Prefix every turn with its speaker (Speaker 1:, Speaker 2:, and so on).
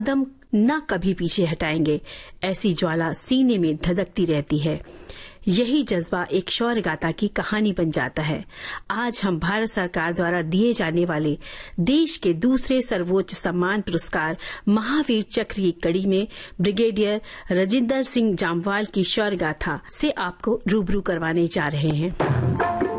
Speaker 1: कदम न कभी पीछे हटाएंगे। ऐसी ज्वाला सीने में धधकती रहती है। यही जज्बा एक शौर्य गाथा की कहानी बन जाता है। आज हम भारत सरकार द्वारा दिए जाने वाले देश के दूसरे सर्वोच्च सम्मान पुरस्कार महावीर चक्र की कड़ी में ब्रिगेडियर राजिंदर सिंह जामवाल की शौर्य गाथा से आपको रूबरू करवाने जा रहे हैं।